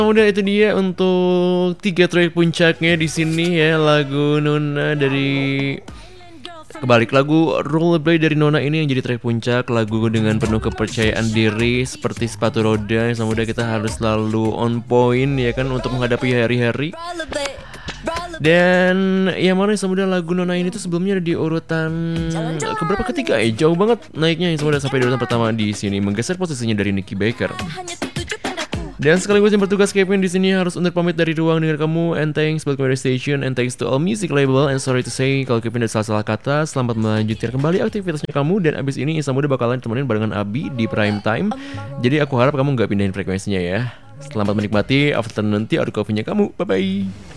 Udah itu dia untuk 3 track puncaknya di sini ya, lagu Nona dari kebalik, lagu Rollerblade dari Nona ini yang jadi track puncak, lagu dengan penuh kepercayaan diri seperti sepatu roda yang semoga kita harus selalu on point ya kan untuk menghadapi hari-hari. Dan yang mana semoga lagu Nona ini tuh sebelumnya ada di urutan keberapa, ketiga ya, jauh banget naiknya yang semoga sampai di urutan pertama di sini, menggeser posisinya dari Nicky Baker. Dan sekaligus yang bertugas Kevin di sini harus undur pamit dari ruang dengar kamu. And thanks buat Radio Station, and thanks to all music label. And sorry to say kalau Kevin ada salah-salah kata. Selamat melanjutkan kembali aktivitasnya kamu. Dan abis ini Insa Muda bakalan temenin barengan Abi di prime time. Jadi aku harap kamu nggak pindahin frekuensinya ya. Selamat menikmati afternoon tea atau coffee-nya kamu. Bye bye.